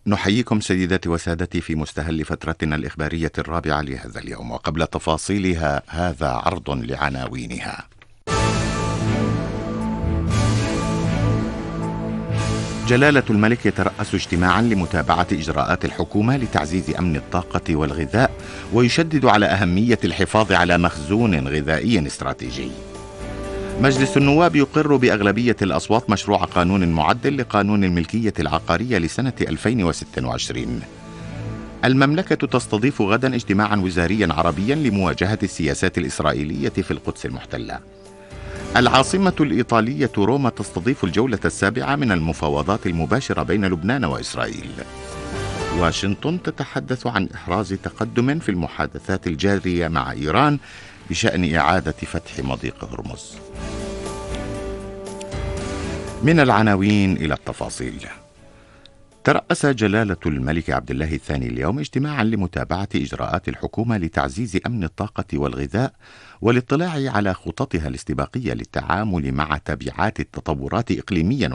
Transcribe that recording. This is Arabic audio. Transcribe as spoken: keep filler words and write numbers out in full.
نحييكم سيداتي وسادتي في مستهل فترتنا الإخبارية الرابعة لهذا اليوم، وقبل تفاصيلها هذا عرض لعناوينها. جلالة الملك يترأس اجتماعا لمتابعة إجراءات الحكومة لتعزيز أمن الطاقة والغذاء، ويشدد على أهمية الحفاظ على مخزون غذائي استراتيجي. مجلس النواب يقر بأغلبية الأصوات مشروع قانون معدل لقانون الملكية العقارية لسنة ألفين وستة وعشرين. المملكة تستضيف غدا اجتماعا وزاريا عربيا لمواجهة السياسات الإسرائيلية في القدس المحتلة. العاصمة الإيطالية روما تستضيف الجولة السابعة من المفاوضات المباشرة بين لبنان وإسرائيل. واشنطن تتحدث عن إحراز تقدم في المحادثات الجارية مع إيران بشأن إعادة فتح مضيق هرمز. من العناوين إلى التفاصيل. ترأس جلالة الملك عبد الله الثاني اليوم اجتماعا لمتابعة إجراءات الحكومة لتعزيز أمن الطاقة والغذاء والاطلاع على خططها الاستباقية للتعامل مع تبعات التطورات إقليميا